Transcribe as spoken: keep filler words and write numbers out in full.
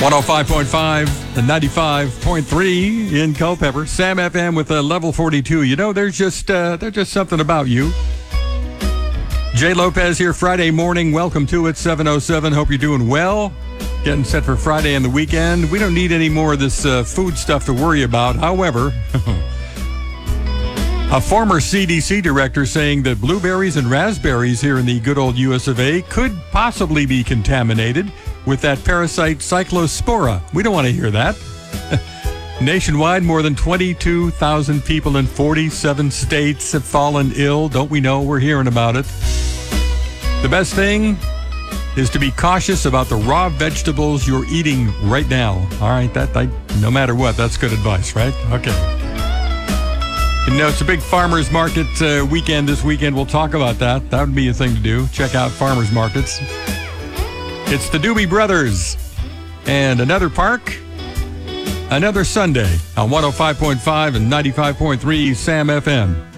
one oh five point five and ninety-five point three in Culpeper. Sam F M with a level forty-two. You know, there's just uh, there's just something about you. Jay Lopez here Friday morning. Welcome to it, seven oh seven. Hope you're doing well. Getting set for Friday and the weekend. We don't need any more of this uh, food stuff to worry about. However, a former C D C director saying that blueberries and raspberries here in the good old U S of A could possibly be contaminated with that parasite Cyclospora. We don't want to hear that. Nationwide, more than twenty-two thousand people in forty-seven states have fallen ill. Don't we know? We're hearing about it. The best thing is to be cautious about the raw vegetables you're eating right now. All right, that, that no matter what, that's good advice, right? Okay. You know, it's a big farmers market uh, weekend this weekend. We'll talk about that. That would be a thing to do. Check out farmers markets. It's the Doobie Brothers and another park, another Sunday on one oh five point five and ninety-five point three Sam F M.